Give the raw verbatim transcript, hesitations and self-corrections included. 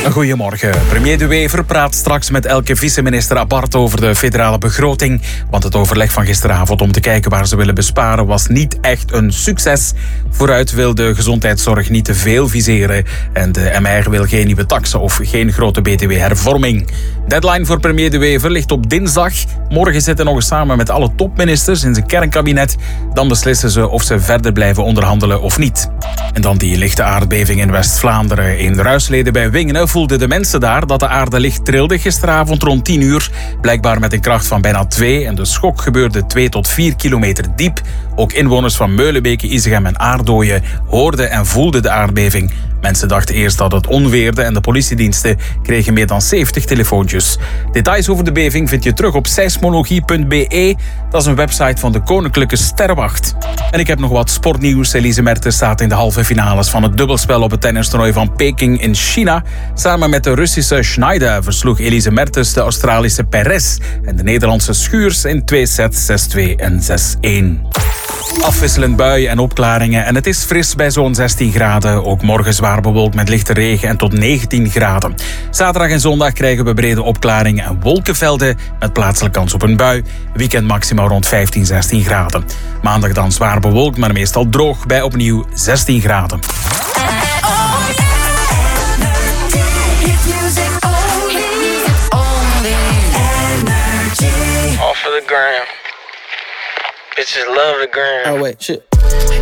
Goedemorgen. Premier De Wever praat straks met elke vice-minister apart over de federale begroting. Want het overleg van gisteravond om te kijken waar ze willen besparen was niet echt een succes. Vooruit wil de gezondheidszorg niet te veel viseren. En de M R wil geen nieuwe taxen of geen grote B T W-hervorming. Deadline voor premier De Wever ligt op dinsdag. Morgen zitten nog eens samen met alle topministers in zijn kernkabinet. Dan beslissen ze of ze verder blijven onderhandelen of niet. En dan die lichte aardbeving in West-Vlaanderen. In Ruisleden bij Wingenen voelden de mensen daar dat de aarde licht trilde gisteravond rond tien uur. Blijkbaar met een kracht van bijna twee. En de schok gebeurde twee tot vier kilometer diep. Ook inwoners van Meulenbeke, Isegem en Aardooien hoorden en voelden de aardbeving. Mensen dachten eerst dat het onweerde en de politiediensten kregen meer dan zeventig telefoontjes. Details over de beving vind je terug op seismologie punt b e. Dat is een website van de Koninklijke Sterrenwacht. En ik heb nog wat sportnieuws. Elise Mertens staat in de halve finales van het dubbelspel op het tennistoernooi van Peking in China. Samen met de Russische Schneider versloeg Elise Mertens de Australische Perez en de Nederlandse Schuurs in twee sets, zes twee en zes een. Afwisselend buien en opklaringen en het is fris bij zo'n zestien graden. Ook morgen zwaar bewolkt met lichte regen en tot negentien graden. Zaterdag en zondag krijgen we brede opklaringen en wolkenvelden met plaatselijk kans op een bui. Weekend maximaal rond vijftien, zestien graden. Maandag dan zwaar bewolkt, maar meestal droog bij opnieuw zestien graden. Off of the gram. Bitches love the gram. Oh, wait, shit.